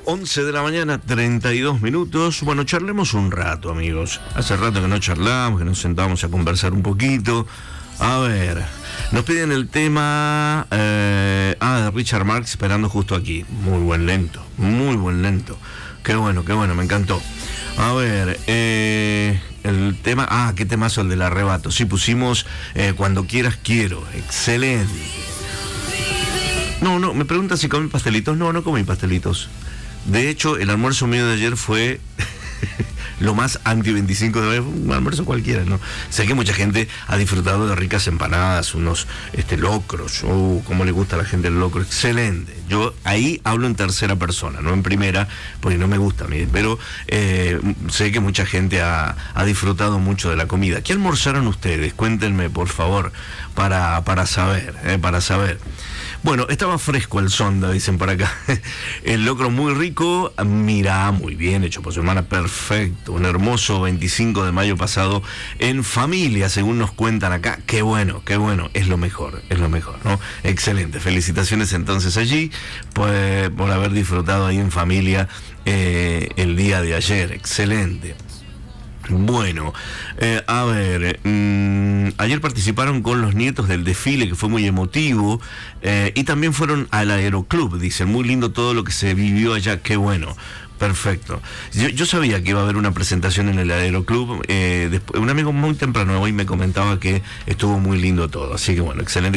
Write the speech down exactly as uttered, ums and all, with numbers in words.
once de la mañana, treinta y dos minutos. Bueno, charlemos un rato, amigos. Hace rato que no charlamos, que nos sentamos a conversar un poquito. A ver, nos piden el tema eh, ah, de Richard Marx, Esperando justo aquí. Muy buen lento, muy buen lento. Qué bueno, qué bueno, me encantó. A ver, eh, el tema, ah, qué temazo el del arrebato. Sí, pusimos eh, Cuando quieras quiero. Excelente. No, no, me preguntan si comí pastelitos. No, no comí pastelitos. De hecho, el almuerzo mío de ayer fue lo más anti veinticinco de mayo, un almuerzo cualquiera, ¿no? Sé que mucha gente ha disfrutado de ricas empanadas, unos este, locros. Oh, cómo le gusta a la gente el locro. Excelente. Yo ahí hablo en tercera persona, no en primera, porque no me gusta a mí. Pero eh, sé que mucha gente ha, ha disfrutado mucho de la comida. ¿Qué almorzaron ustedes? Cuéntenme, por favor, para, para saber, eh, para saber. Bueno, estaba fresco el sonda, dicen por acá. El locro muy rico, mira, muy bien hecho por su hermana, perfecto. Un hermoso veinticinco de mayo pasado en familia, según nos cuentan acá. Qué bueno, qué bueno, es lo mejor, es lo mejor, ¿no? Excelente, felicitaciones entonces allí, pues, por haber disfrutado ahí en familia eh, el día de ayer, excelente. Bueno, eh, a ver, mmm, ayer participaron con los nietos del desfile, que fue muy emotivo, eh, y también fueron al Aeroclub, dicen, muy lindo todo lo que se vivió allá, qué bueno. Perfecto. Yo, yo sabía que iba a haber una presentación en el Aeroclub, eh, después, un amigo muy temprano hoy me comentaba que estuvo muy lindo todo, así que bueno, excelente.